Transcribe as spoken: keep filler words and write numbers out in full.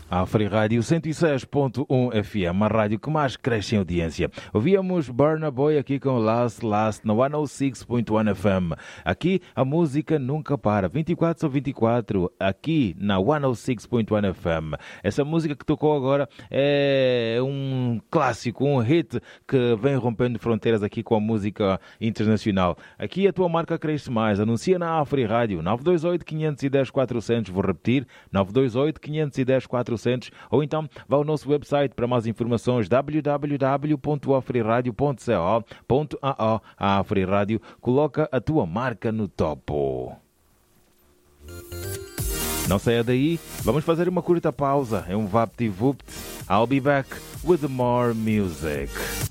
A Free Rádio cento e seis ponto um F M, a rádio que mais cresce em audiência. Ouvíamos Burna Boy aqui com Last Last no cento e seis ponto um F M. Aqui a música nunca para, vinte e quatro sobre vinte e quatro, aqui na cento e seis ponto um F M. Essa música que tocou agora é um clássico, um hit que vem rompendo fronteiras aqui com a música internacional. Aqui a tua marca cresce mais. Anuncia na Free Rádio nove dois oito, cinco um zero, quatrocentos. Vou repetir, nove dois oito, cinco um zero, quatrocentos. Ou então vá ao nosso website para mais informações, w w w ponto afriradio ponto co ponto a o. A Free Rádio coloca a tua marca no topo. Não saia daí, vamos fazer uma curta pausa. É um vapt-vupt. I'll be back with more music.